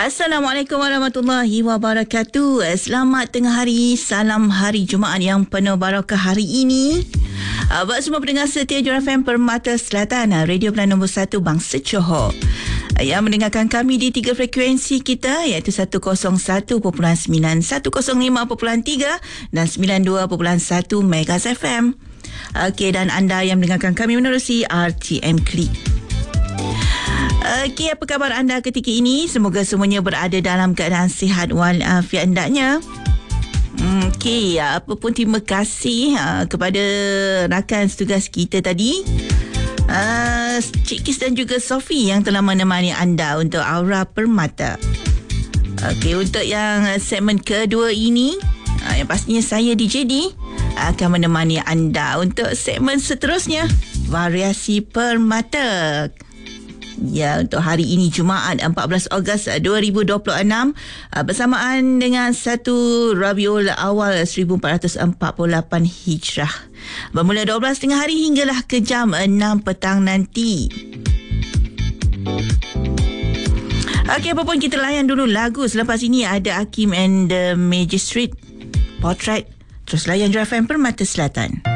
Assalamualaikum warahmatullahi wabarakatuh. Selamat tengah hari. Salam hari Jumaat yang penuh barakah hari ini. Buat semua pendengar setia Jura FM Permata Selatan, radio pilihan nombor 1 Bangsa Johor, yang mendengarkan kami di 3 frekuensi kita, iaitu 101.9, 105.3 dan 92.1 MHz FM. Okey, dan anda yang mendengarkan kami menerusi RTM Klik. Okey, apa khabar anda ketika ini? Semoga semuanya berada dalam keadaan sihat walafiat hendaknya. Okey, apa pun terima kasih kepada rakan tugas kita tadi, Cik Kis dan juga Sophie yang telah menemani anda untuk Aura Permata. Okey, untuk yang segmen kedua ini, yang pastinya saya DJ D akan menemani anda untuk segmen seterusnya, Variasi Permata. Ya, untuk hari ini Jumaat 14 Ogos 2026, bersamaan dengan 1 Rabiul Awal 1448 Hijrah, bermula 12 tengah hari hinggalah ke jam 6 petang nanti. Okey, apa pun kita layan dulu lagu. Selepas ini ada Hakim and the Magistrate, Portrait. Terus layan Jura FM Permata Selatan.